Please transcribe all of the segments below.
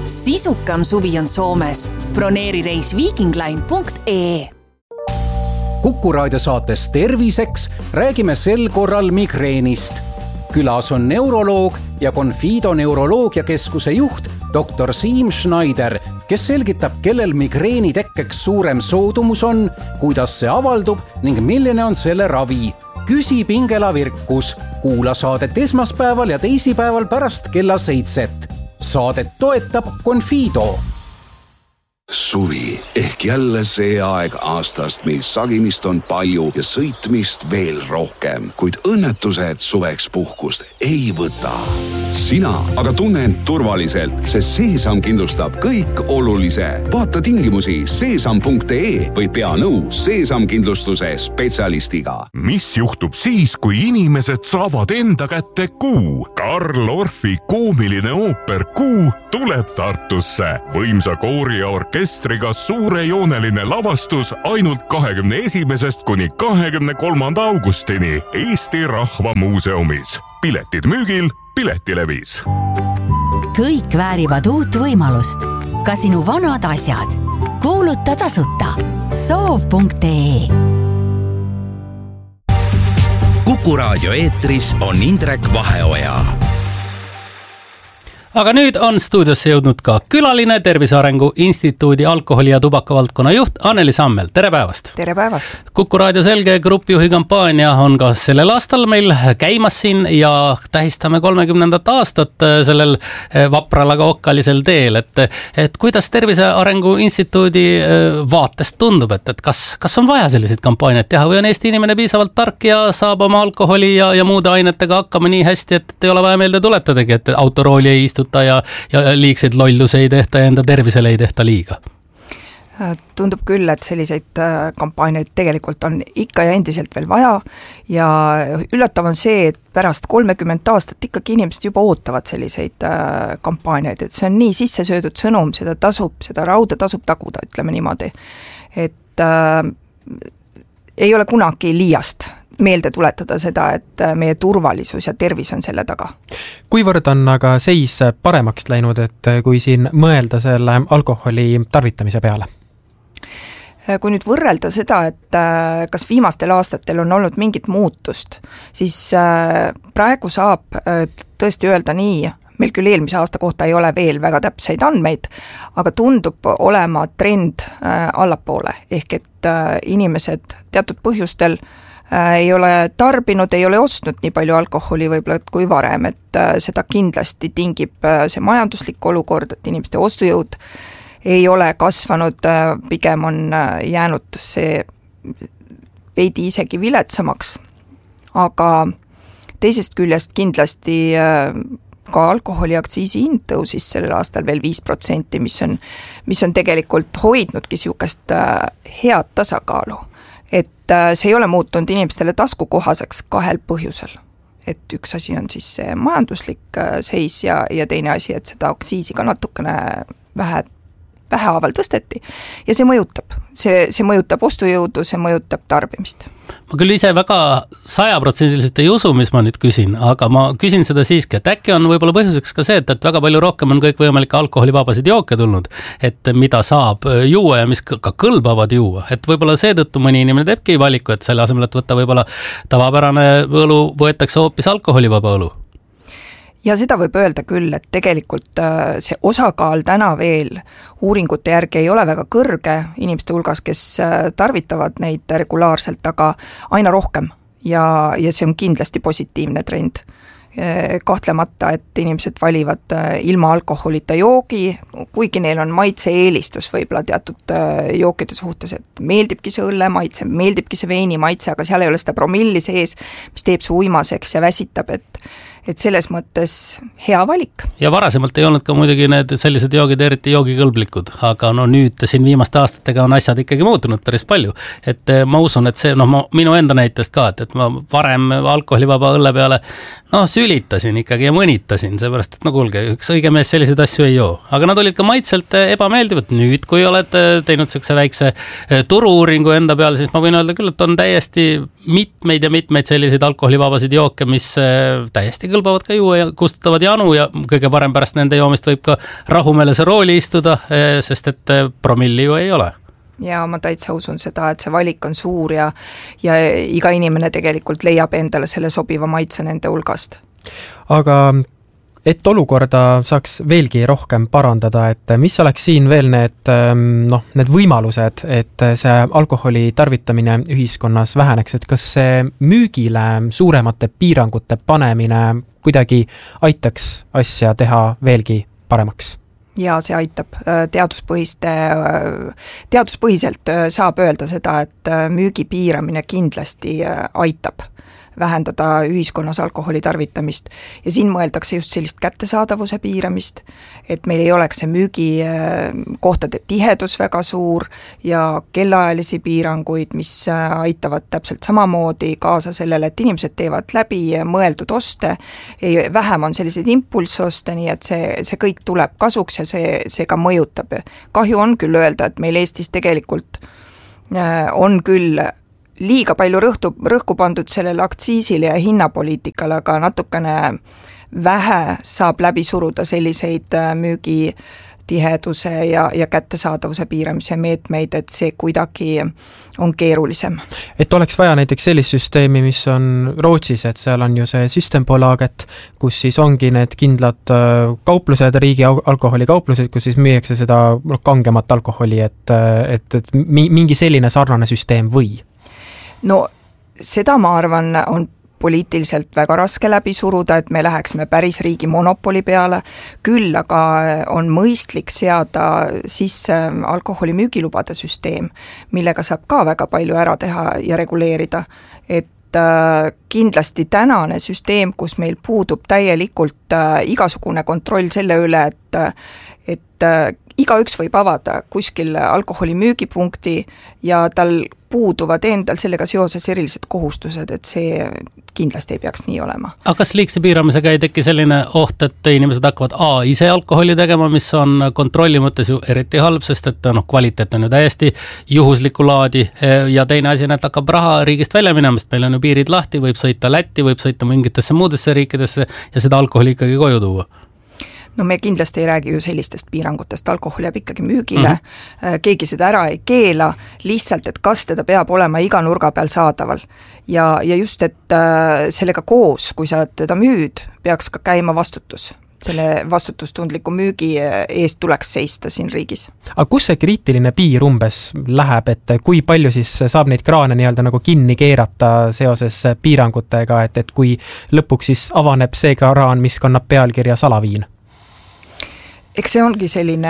Sisukam suvi on Soomes. Broneeri reis viikingline.ee. Kuku raadio saates Terviseks räägime sel korral migreenist. Külas on neuroloog ja Confido neuroloogiakeskuse juht dr. Siim Schneider, kes selgitab, kellel migreeni tekkeks suurem soodumus on, kuidas see avaldub ning milline on selle ravi. Küsi Pingela Virkus. Kuula saadet esmaspäeval ja teisipäeval pärast kella 7. Saadet toetab Confido. Suvi ehk jälle see aeg aastast, mil sagimist on palju ja sõitmist veel rohkem, kuid õnnetused suveks puhkust ei võta. Sina aga tunne end turvaliselt, sest Seesam kindlustab kõik olulise. Vaata tingimusi seesam.ee või pea nõu Seesam kindlustuse spetsialistiga. Mis juhtub siis, kui inimesed saavad enda kätte Kuu? Karl Orfi koomiline ooper Kuu tuleb Tartusse. Võimsa koori ja orkestriga suurejooneline lavastus ainult 21. kuni 23. augustini Eesti Rahva Muuseumis. Piletid müügil Piletilevis. Kõik väärivad uut võimalust. Ka sinu vanad asjad. Kuuluta tasuta. Soov.ee. Kuku raadio eetris on Indrek Vaheoja. Aga nüüd on stuudiosse jõudnud ka külaline Tervise Arengu Instituudi alkoholi- ja tubakavaldkonna juht Anneli Sammel. Tere päevast! Tere päevast! Kuku raadio Selge grupijuhi kampaania on ka sellel aastal meil käimas siin ja tähistame 30. aastat sellel vapral aga okkalisel teel. Et kuidas Tervise Arengu Instituudi vaatest tundub, et kas on vaja selliseid kampaaniaid teha või on Eesti inimene piisavalt tark ja saab oma alkoholi ja muude ainetega hakkama nii hästi, et ei ole vaja meelde tuletadagi, et autorooli ei istu ja liigseid lolluse ei tehta ja enda tervisele ei tehta liiga? Tundub küll, et selliseid kampaaniaid tegelikult on ikka ja endiselt veel vaja ja üllatav on see, et pärast 30 aastat ikkagi inimesed juba ootavad selliseid kampaaniaid, et see on nii sisse söödud sõnum, seda rauda tasub taguda, ütleme niimoodi, et ei ole kunagi liiast meelde tuletada seda, et meie turvalisus ja tervis on selle taga. Kuivõrd on aga seis paremaks läinud, et kui siin mõelda selle alkoholi tarvitamise peale? Kui nüüd võrrelda seda, et kas viimastel aastatel on olnud mingit muutust, siis praegu saab tõesti öelda nii, meil küll eelmise aasta kohta ei ole veel väga täpseid andmeid, aga tundub olema trend allapoole, ehk et inimesed teatud põhjustel ei ole tarbinud, ei ole ostnud nii palju alkoholi võib-olla kui varem, et seda kindlasti tingib see majanduslik olukord, et inimeste ostujõud ei ole kasvanud, pigem on jäänud see veidi isegi viletsamaks, aga teisest küljest kindlasti ka alkoholiaktsiisi hind tõusis sellel aastal veel 5%, mis on tegelikult hoidnudki niisugust head tasakaalu. Et see ei ole muutunud inimestele taskukohaseks 2 põhjusel. Et üks asi on siis see majanduslik seis ja teine asi, et seda aktsiisi ka natukene vähehaaval tõsteti ja see mõjutab ostujõudu, see mõjutab tarbimist. Ma küll ise väga 100% ei usu, mis ma nüüd küsin, aga ma küsin seda siiski, et äkki on võib-olla põhjuseks ka see, et väga palju rohkem on kõik võimalikke alkoholivabasid jooke tulnud, et mida saab juua ja mis ka kõlbavad juua, et võib-olla seetõttu mõni inimene teebki valiku, et selle asemel, et võtta võib-olla tavapärane õlu, võetakse hoopis alkoholivaba õlu. Ja seda võib öelda küll, et tegelikult see osakaal täna veel uuringute järgi ei ole väga kõrge inimeste hulgas, kes tarvitavad neid regulaarselt, aga aina rohkem ja see on kindlasti positiivne trend. Kahtlemata, et inimesed valivad ilma alkoholita joogi, kuigi neil on maitse eelistus võib-olla teatud jookide suhtes, et meeldibki see õlle maitse, meeldibki see veini maitse, aga seal ei ole seda promilli sees, mis teeb su uimaseks ja väsitab, et selles mõttes hea valik. Ja varasemalt ei olnud ka muidugi need sellised joogid eriti joogikõlblikud, aga nüüd siin viimaste aastatega on asjad ikkagi muutunud päris palju. Et ma usun, et see, minu enda näitest ka, et ma varem alkoholivaba õlle peale sülitasin ikkagi ja mõnitasin, seepärast, et kuulge, üks õige mees selliseid asju ei joo. Aga nad olid ka maitselt ebameeldivad. Nüüd, kui oled teinud sellise väikse turu-uuringu enda peale, siis ma võin öelda küll, et on täiesti mitmeid selliseid alkoholivabasid jooke, mis täiesti kõlbavad ka juua ja kustutavad janu ja kõige parem pärast nende joomist võib ka rahumeelese rooli istuda, sest et promilli ju ei ole. Ja ma täitsa usun seda, et see valik on suur ja iga inimene tegelikult leiab endale selle sobiva maitse nende hulgast. Aga et olukorda saaks veelgi rohkem parandada, et mis oleks siin veel need võimalused, et see alkoholi tarvitamine ühiskonnas väheneks, et kas see müügile suuremate piirangute panemine kuidagi aitaks asja teha veelgi paremaks? Ja see aitab. Teaduspõhiselt saab öelda seda, et müügi piiramine kindlasti aitab vähendada ühiskonnas alkoholi tarvitamist ja siin mõeldakse just sellist kättesaadavuse piiramist, et meil ei oleks see müügikohtade tihedus väga suur ja kellaajalisi piiranguid, mis aitavad täpselt samamoodi kaasa sellele, et inimesed teevad läbi mõeldud oste, vähem on selliseid impulssoste, nii et see kõik tuleb kasuks ja see ka mõjutab. Kahju on küll öelda, et meil Eestis tegelikult on küll liiga palju rõhku pandud sellele aktsiisile ja hinnapoliitikale, aga natukene vähe saab läbi suruda selliseid müügitiheduse ja kättesaadavuse piiramise meetmeid, et see kuidagi on keerulisem. Et oleks vaja näiteks sellist süsteemi, mis on Rootsis, et seal on ju see Systembolaget, kus siis ongi need kindlad kauplused, riigi alkoholikauplused, kus siis müüakse seda kangemat alkoholi, et mingi selline sarnane süsteem või? No seda ma arvan on poliitiliselt väga raske läbi suruda, et me läheksime päris riigi monopoli peale, küll aga on mõistlik seada sisse alkoholi müügilubade süsteem, millega saab ka väga palju ära teha ja reguleerida, et kindlasti tänane süsteem, kus meil puudub täielikult igasugune kontroll selle üle, et igaüks võib avada kuskil alkoholi müügipunkti ja tal puuduvad endal sellega seoses erilised kohustused, et see kindlasti ei peaks nii olema. Aga kas liigse piiramisega ei teki selline oht, et inimesed hakkavad ise alkoholi tegema, mis on kontrolli mõttes ju eriti halb, sest et kvaliteet on ju täiesti juhuslikku laadi ja teine asi, et hakkab raha riigist välja minema, sest meil on ju piirid lahti, võib sõita Lätti, võib sõita mingitesse muudesse riikidesse ja seda alkoholi ikkagi koju tuua. No me kindlasti ei räägi ju sellistest piirangutest, alkohol jääb ikkagi müügile, keegi seda ära ei keela, lihtsalt, et kas teda peab olema iga nurga peal saadaval. Ja just, et sellega koos, kui sa teda müüd, peaks ka käima vastutus. Selle vastutustundliku müügi eest tuleks seista siin riigis. Aga kus see kriitiline piir umbes läheb, et kui palju siis saab neid kraane nii-öelda nagu kinni keerata seoses piirangutega, et kui lõpuks siis avaneb see kraan, mis kannab pealkirja salaviin? Eks see ongi selline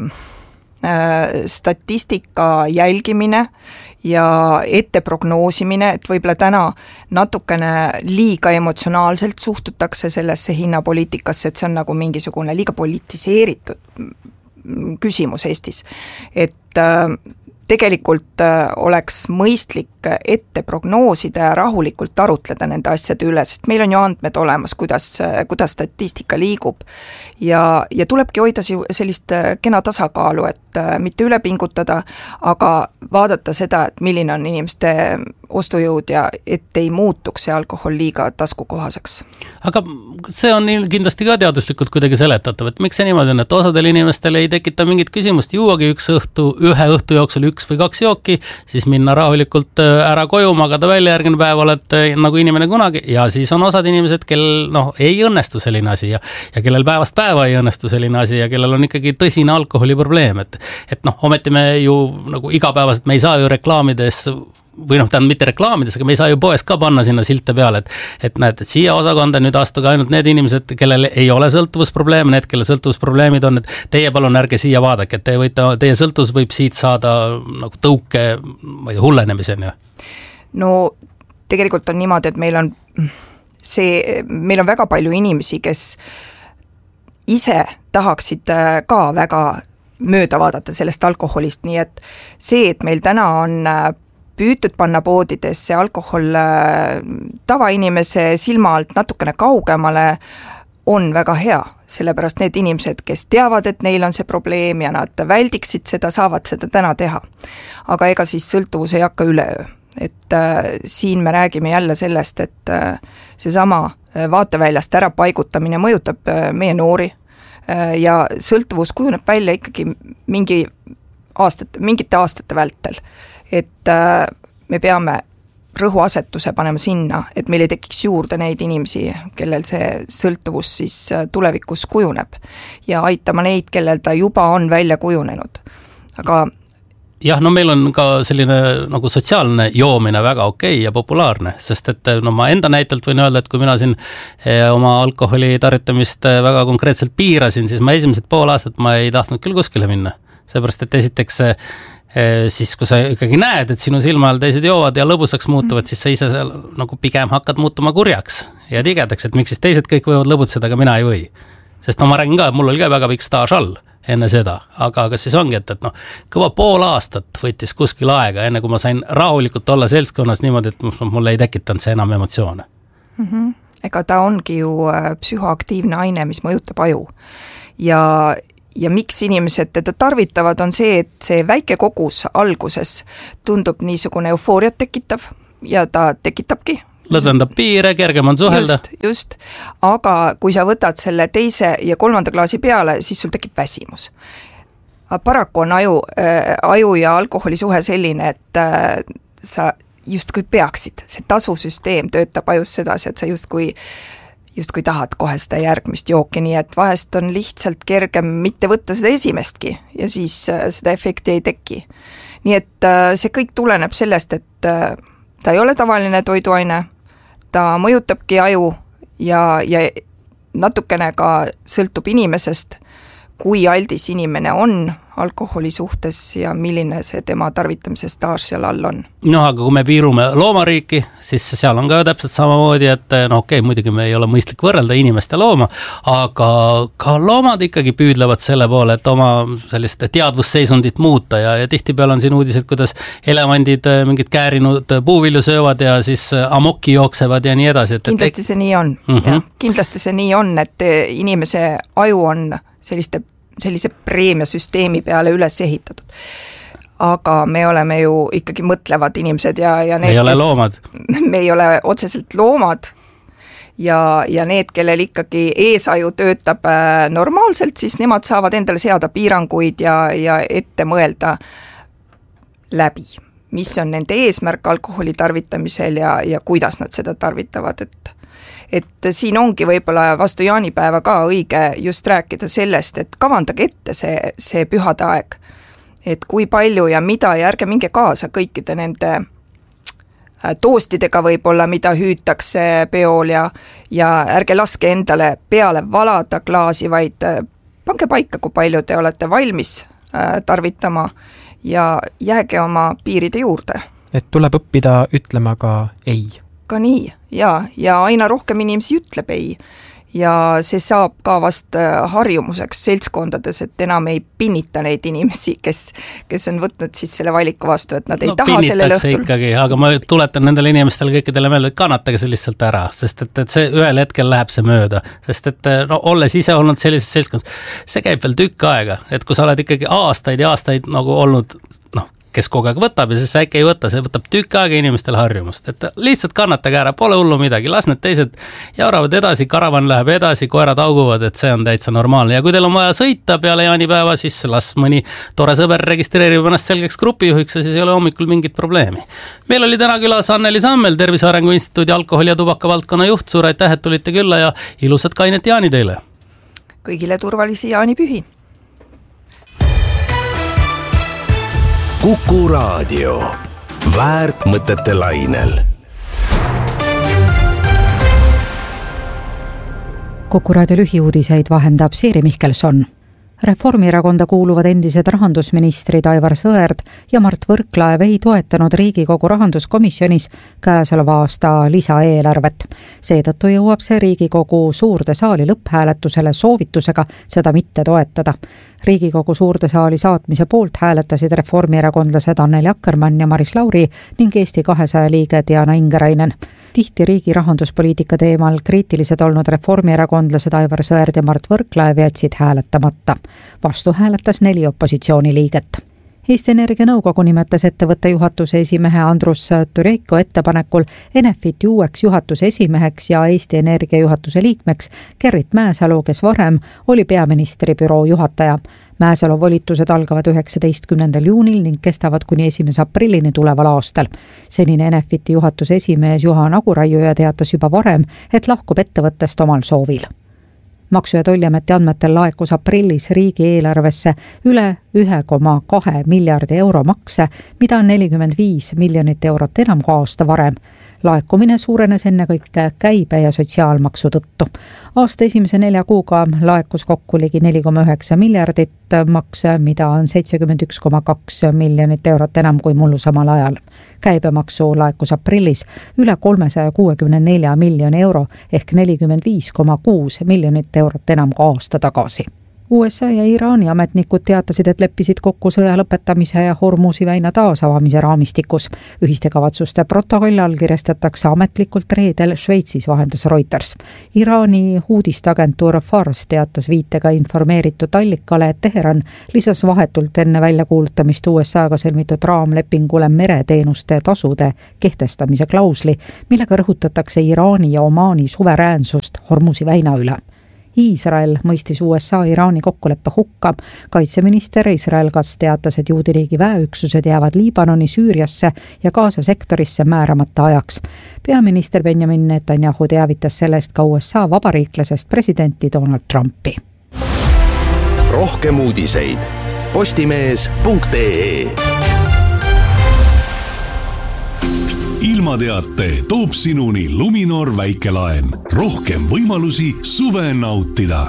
statistika jälgimine ja ette prognoosimine, et võib-olla täna natukene liiga emotsionaalselt suhtutakse sellesse hinnapoliitikasse, et see on nagu mingisugune liiga politiseeritud küsimus Eestis. Et tegelikult oleks mõistlik ette prognoosida ja rahulikult arutleda nende asjade üle, sest meil on ju andmed olemas, kuidas statistika liigub ja tulebki hoida sellist kena tasakaalu, et mitte üle pingutada, aga vaadata seda, et milline on inimeste ostujõud ja et ei muutuks see alkohol liiga taskukohaseks. Aga see on kindlasti ka teaduslikult kuidagi seletatav, et miks see niimoodi on, et osadel inimestel ei tekita mingit küsimust, juuagi ühe õhtu jooksul 1 või 2 jooki, siis minna rahulikult ära koju, magada välja, järgmine päev oled nagu inimene kunagi ja siis on osad inimesed, kellel ei õnnestu selline asi ja kellel päevast päeva ei õnnestu selline asi ja kellel on ikkagi tõsine alkoholiprobleem, et ometi me ju nagu igapäevaselt me ei saa ju reklaamides või mitte reklaamides, aga me ei saa ju poes ka panna sinna silte peale, et näed, et siia osakonda nüüd astuge ainult need inimesed, kellel ei ole sõltuvusprobleeme, need, kelle sõltuvusprobleemid on, et teie palun ärge siia vaadake, et teie sõltuvus võib siit saada nagu tõuke hullenemiseni. No tegelikult on niimoodi, et meil on väga palju inimesi, kes ise tahaksid ka väga mööda vaadata sellest alkoholist, nii et see, et meil täna on püütud panna poodidesse alkohol tavainimese silma alt natukene kaugemale, on väga hea, sellepärast need inimesed, kes teavad, et neil on see probleem ja nad väldiksid seda, saavad seda täna teha. Aga ega siis sõltuvus ei hakka üleöö. et siin me räägime jälle sellest, et seesama vaateväljast ära paigutamine mõjutab meie noori ja sõltuvus kujuneb välja ikkagi mingite aastate vältel, et me peame rõhuasetuse panema sinna, et meil ei tekiks juurde neid inimesi, kellel see sõltuvus siis tulevikus kujuneb ja aitama neid, kellel ta juba on välja kujunenud. Aga jah, no meil on ka selline nagu sotsiaalne joomine väga okei ja populaarne, sest et no ma enda näitelt võin öelda, et kui mina siin oma alkoholi tarvitamist väga konkreetselt piirasin, siis ma esimesed pool aastat ma ei tahtnud küll kuskile minna. Seepärast, et esiteks siis kui sa ikkagi näed, et sinu silma all teised joovad ja lõbusaks muutuvad, siis sa ise nagu pigem hakkad muutuma kurjaks ja tigedaks, et miks siis teised kõik võivad lõbutseda, aga mina ei või. Sest no ma räägin ka, et mul oli ka väga pikk staaž all enne seda, aga kas siis ongi, et noh, kõva pool aastat võttis kuskil aega, enne kui ma sain rahulikult olla seltskonnas niimoodi, et mulle ei tekitanud see enam emotsioone. Ega ta ongi ju psühhoaktiivne aine, mis mõjutab aju ja miks inimesed teda tarvitavad, on see, et see väike kogus alguses tundub niisugune eufooriat tekitav ja ta tekitabki. Lõdvendab piire, kergem on suhelda. Just, aga kui sa võtad selle 2. ja 3. klaasi peale, siis sul tekib väsimus. Paraku on aju ja alkoholi suhe selline, et sa justkui peaksid, see tasusüsteem töötab ajus sedasi, et sa justkui tahad kohe seda järgmist jooki, nii et vahest on lihtsalt kergem mitte võtta seda esimestki ja siis seda efekti ei teki. Nii et see kõik tuleneb sellest, et ta ei ole tavaline toiduaine, ta mõjutabki aju ja natukene ka sõltub inimesest, kui aldis inimene on alkoholi suhtes ja milline see tema tarvitamise staaž seal all on. No aga kui me piirume loomariiki, siis seal on ka täpselt samamoodi, et okei, muidugi me ei ole mõistlik võrrelda inimeste looma, aga ka loomad ikkagi püüdlevad selle poole, et oma sellist teadvusseisundit muuta ja tihtipeale on siin uudised, kuidas elevandid mingid käärinud puuvilju söövad ja siis amokki jooksevad ja nii edasi. Kindlasti see nii on. Kindlasti see nii on, et inimese aju on sellise preemiasüsteemi peale üles ehitatud. Aga me oleme ju ikkagi mõtlevad inimesed ja need, me ei ole loomad. Me ei ole otseselt loomad ja need, kellel ikkagi eesaju töötab normaalselt, siis nemad saavad endale seada piiranguid ja ette mõelda läbi, mis on nende eesmärk alkoholi tarvitamisel ja kuidas nad seda tarvitavad, et siin ongi võib-olla vastu jaanipäeva ka õige just rääkida sellest, et kavandage ette see pühade aeg, et kui palju ja mida ja ärge minge kaasa kõikide nende toostidega võib-olla, mida hüütakse peol ja ärge laske endale peale valada klaasi, vaid pange paika, kui palju te olete valmis tarvitama ja jääge oma piiride juurde. Et tuleb õppida ütlema ka ei. Ka nii, ja aina rohkem inimesi ütleb ei. Ja see saab ka vast harjumuseks seltskondades, et enam ei pinnita neid inimesi, kes on võtnud siis selle valiku vastu, et nad ei taha sellel õhtul. Ikkagi, aga ma tuletan nendele inimestele kõikidele meelde, et kannatage see lihtsalt ära, sest et see ühel hetkel läheb see mööda, sest et olles ise olnud sellises seltskonnas, see käib veel tükk aega, et kui sa oled ikkagi aastaid ja aastaid nagu olnud, kes kogu aeg võtab ja siis äkki ei võta, see võtab tükk aega inimestel harjumust, et lihtsalt kannatage ära, pole hullu midagi, las need teised jauravad edasi, karavan läheb edasi, koerad auguvad, et see on täitsa normaalne ja kui teil on vaja sõita peale jaanipäeva, siis las mõni tore sõber registreerib ennast selgeks grupijuhiks ja siis ei ole hommikul mingit probleemi. Meil oli täna külas Anneli Sammel, Tervise Arengu Instituudi alkoholi ja tubaka valdkonna juht, suur aitäh, et tulite külla ja ilusat kainet jaani teile! Kõigile turvalisi jaanipühi! Kuku Raadio. Väärt mõtete lainel. Kuku Raadio lühiuudiseid vahendab Siiri Mihkelson. Reformierakonda kuuluvad endised rahandusministrid Aivar Sõerd ja Mart Võrklaev ei toetanud Riigikogu rahanduskomisjonis käesoleva aasta lisaeelarvet. Seetõttu jõuab see Riigikogu suurde saali lõpphääletusele soovitusega seda mitte toetada. Riigikogu suurde saali saatmise poolt hääletasid reformierakondlased Anneli Akkermann ja Maris Lauri ning Eesti 200 liige Diana Ingerainen. Tihti riigi rahanduspoliitika teemal kriitilised olnud reformierakondlased Aivar Sõerd ja Mart Võrklaev jätsid hääletamata. Vastu hääletas 4 opositsiooniliiget. Eesti Energia nõukogu nimetas ettevõtte juhatuse esimehe Andrus Türeiko ettepanekul Enefiti uueks juhatuse esimeheks ja Eesti Energia juhatuse liikmeks Gerrit Mäesalu, kes varem oli peaministri büroo juhataja. Mäesalu volitused algavad 19. juunil ning kestavad kuni 1. aprillini tuleval aastal. Senine Enefiti juhatuse esimees Juhan Aguraiuja teatas juba varem, et lahkub ettevõttest omal soovil. Maksu- ja Tolliameti andmetel laekus aprillis riigieelarvesse üle 1,2 miljardi euro makse, mida on 45 miljonit eurot enam kui aasta varem. Laekumine suurenes ennekõike käibe ja sotsiaalmaksu tõttu. Aasta esimese 4 kuuga laekus kokku ligi 4,9 miljardit makse, mida on 71,2 miljonit eurot enam kui mullu samal ajal. Käibemaksu laekus aprillis üle 364 miljoni euro ehk 45,6 miljonit eurot enam kui aasta tagasi. USA ja Iraani ametnikud teatasid, et leppisid kokku sõja lõpetamise ja Hormuzi väina taasavamise raamistikus. Ühiste kavatsuste protokoll allkirjastatakse ametlikult reedel Šveitsis, vahendas Reuters. Iraani uudisteagentuur Fars teatas viitega informeeritud allikale, et Teheran lisas vahetult enne väljakuulutamist USA-ga sõlmitud raamlepingule mereteenuste tasude kehtestamise klausli, millega rõhutatakse Iraani ja Omaani suveräänsust Hormuzi väina üle. Iisrael mõistis USA-Iraani kokkuleppe hukka. Kaitseminister Israel Katz teatas, et juudiriigi väeüksused jäävad Liibanoni, Süüriasse ja Gaza sektorisse määramata ajaks. Peaminister Benjamin Netanyahu teavitas sellest ka USA vabariiklasest presidenti Donald Trumpi. Rohkem uudiseid postimees.ee. Ilmateate toob sinuni Luminor väikelaen. Rohkem võimalusi suve nautida.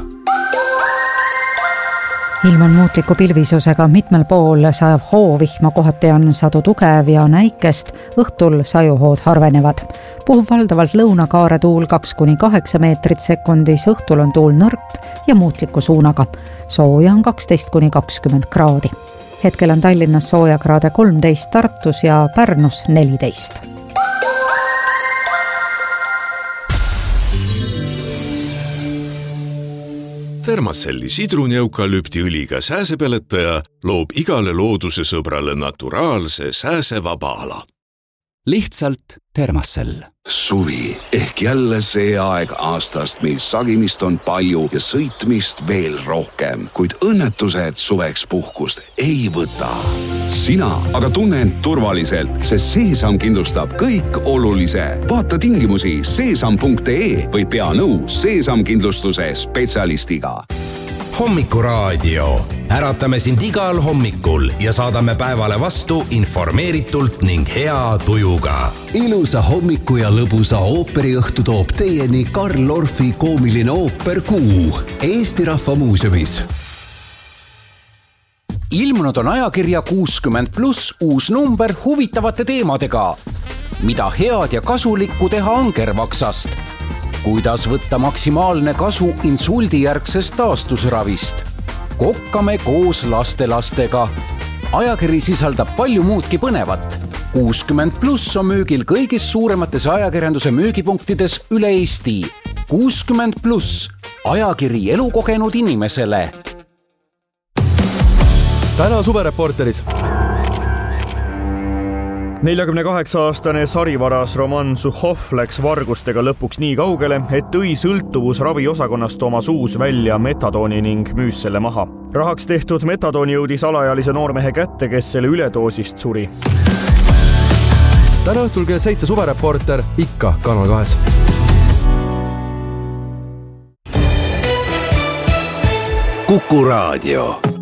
Ilm on muutliku pilvisusega, mitmel pool sajab hoovihma, kohati on sadu tugev ja näikest, õhtul sajuhood harvenevad. Puhub valdavalt lõunakaare tuul 2-8 meetrit sekundis, õhtul on tuul nõrk ja muutliku suunaga. Sooja on 12-20 kraadi. Hetkel on Tallinnas soojakraade 13, Tartus ja Pärnus 14. Thermacelli sidruni-eukalüptiõliga sääsepeletaja loob igale looduse sõbrale naturaalse sääsevaba ala. Lihtsalt Thermacell. Suvi ehk jälle see aeg aastast, mil sagimist on palju ja sõitmist veel rohkem, kuid õnnetused suveks puhkust ei võta. Sina aga tunne end turvaliselt, sest Seesam kindlustab kõik olulise. Vaata tingimusi seesam.ee või pea nõu Seesam kindlustuse spetsialistiga. Hommikuraadio. Äratame sind igal hommikul ja saadame päevale vastu informeeritult ning hea tujuga. Ilusa hommiku ja lõbusa ooperiõhtu toob teieni Karl Orfi koomiline ooper Kuu Eesti Rahva Muuseumis. Ilmunud on ajakirja 60+ uus number huvitavate teemadega. Mida head ja kasulikku teha angervaksast? Kuidas võtta maksimaalne kasu insuldijärgsest taastusravist? Kokkame koos lastelastega. Ajakiri sisaldab palju muudki põnevat. 60+ on müügil kõigis suuremates ajakirjanduse müügipunktides üle Eesti. 60+, ajakiri elukogenud inimesele. Täna suvereporteris. 48-aastane sarivaras Roman Suhhov läks vargustega lõpuks nii kaugele, et tõi sõltuvusraviosakonnast oma suus välja metadooni ning müüs selle maha. Rahaks tehtud metadooni jõudis alaealise noormehe kätte, kes selle üledoosist suri. Täna õhtul kell 7 suvereporter ikka Kanal 2. Kuku Raadio.